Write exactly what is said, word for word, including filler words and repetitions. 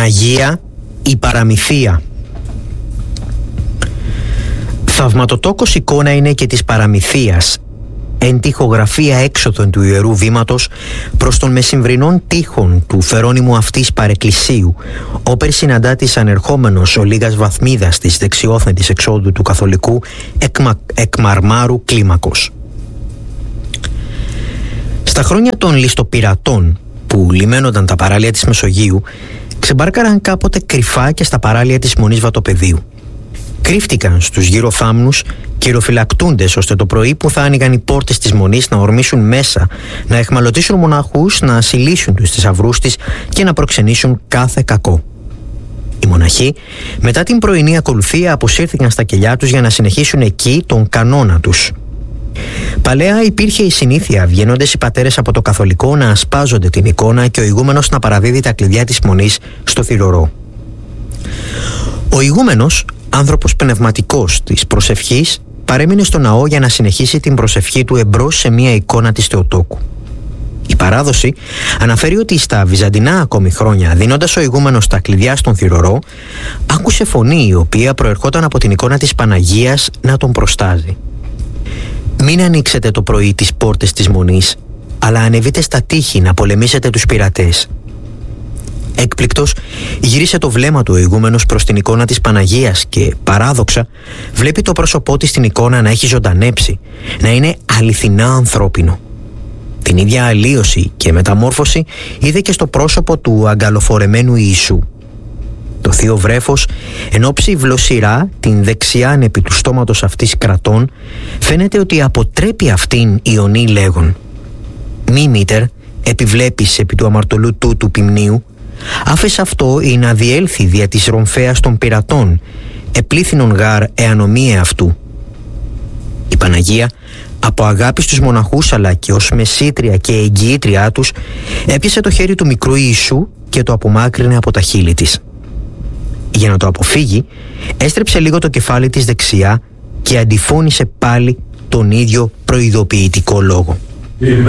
Παναγία η Παραμυθία. Θαυματοτόκος εικόνα είναι και της Παραμυθίας, εν τοιχογραφία έξωθεν του Ιερού Βήματος προς των μεσημβρινών τείχων του Φερόνιμου αυτής παρεκκλησίου, όπερ συναντά της ανερχόμενος ο λίγας βαθμίδας της δεξιόθεν της εξόδου του καθολικού εκμα, εκμαρμάρου κλίμακος. Στα χρόνια των ληστοπειρατών που λιμένονταν τα παράλια της Μεσογείου, ξεμπάρκαραν κάποτε κρυφά και στα παράλια της Μονής Βατοπεδίου. Κρύφτηκαν στους γύρω θάμνους κυροφυλακτούντες, ώστε το πρωί που θα άνοιγαν οι πόρτες της Μονής να ορμήσουν μέσα, να εχμαλωτήσουν μοναχούς, να ασυλίσουν τους θησαυρούς της και να προξενήσουν κάθε κακό. Οι μοναχοί μετά την πρωινή ακολουθία αποσύρθηκαν στα κελιά τους για να συνεχίσουν εκεί τον κανόνα τους. Παλαιά υπήρχε η συνήθεια, βγαίνοντες οι πατέρες από το καθολικό, να ασπάζονται την εικόνα και ο ηγούμενος να παραδίδει τα κλειδιά της Μονής στο θυρωρό. Ο ηγούμενος, άνθρωπος πνευματικός της προσευχής, παρέμεινε στο ναό για να συνεχίσει την προσευχή του εμπρός σε μια εικόνα της Θεοτόκου. Η παράδοση αναφέρει ότι στα βυζαντινά ακόμη χρόνια, δίνοντας ο ηγούμενος τα κλειδιά στον θυρωρό, άκουσε φωνή η οποία προερχόταν από την εικόνα της Παναγίας να τον προστάζει. «Μην ανοίξετε το πρωί τις πόρτες της Μονής, αλλά ανεβείτε στα τείχη να πολεμήσετε τους πειρατές». Έκπληκτος, γύρισε το βλέμμα του ο ηγούμενος προς την εικόνα της Παναγίας και, παράδοξα, βλέπει το πρόσωπό της στην εικόνα να έχει ζωντανέψει, να είναι αληθινά ανθρώπινο. Την ίδια αλλίωση και μεταμόρφωση είδε και στο πρόσωπο του αγκαλοφορεμένου Ιησού. Το θείο βρέφος, εν όψει βλοσιρά την δεξιάν επί του στόματος αυτής κρατών, φαίνεται ότι αποτρέπει αυτήν Ιωνή λέγον: «Μη μήτερ, επιβλέπεις επί του αμαρτωλού τούτου ποιμνίου, άφες αυτό ή να διέλθει δια της ρομφέας των πειρατών, επλήθυνον γάρ εανομίε αυτού». Η Παναγία, από αγάπη στους μοναχούς αλλά και ως μεσήτρια και εγγυήτριά τους, έπιασε το χέρι του μικρού Ιησού και το απομάκρυνε από τα χείλη της. Για να το αποφύγει, έστρεψε λίγο το κεφάλι της δεξιά και αντιφώνησε πάλι τον ίδιο προειδοποιητικό λόγο.